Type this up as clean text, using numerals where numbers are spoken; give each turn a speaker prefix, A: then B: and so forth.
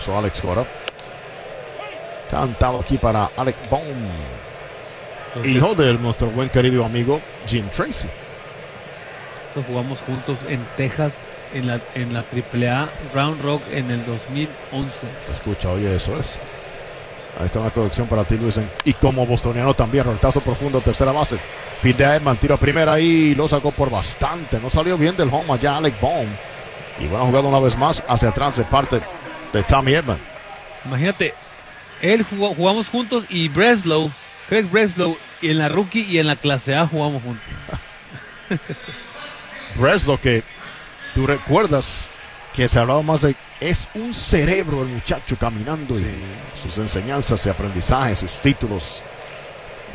A: regreso Alex Cora. Cantado aquí para Alec Bohm, hijo de nuestro buen querido amigo Jim Tracy.
B: Nosotros jugamos juntos en Texas en la AAA Round Rock en el 2011.
A: Escucha, oye, eso es. Ahí está una conexión para ti, Luis. Y como bostoniano también, roletazo profundo, tercera base. Fildea Edman, tiro a primera y lo sacó por bastante. No salió bien del home allá Alec Bohm. Y buena jugada una vez más hacia atrás de parte de Tommy Edman.
B: Imagínate, jugamos juntos y Craig Breslow, y en la rookie y en la clase A jugamos juntos.
A: Breslow, que tú recuerdas que se hablaba más de es un cerebro el muchacho caminando,
B: Sí.
A: y sus enseñanzas y aprendizajes, sus títulos